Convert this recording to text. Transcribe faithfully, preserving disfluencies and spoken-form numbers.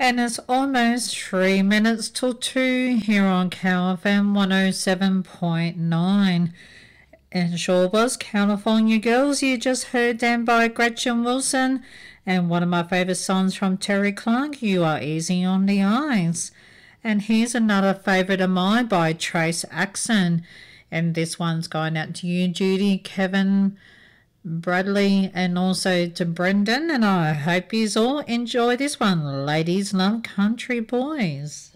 And it's almost three minutes till two here on Cal F M one oh seven point nine. And sure was California Girls. You just heard them by Gretchen Wilson. And one of my favourite songs from Terry Clark, You Are Easy on the Eyes. And here's another favourite of mine by Trace Axon. And this one's going out to you, Judy, Kevin, Bradley, and also to Brendan. And I hope you all enjoy this one. Ladies love country boys.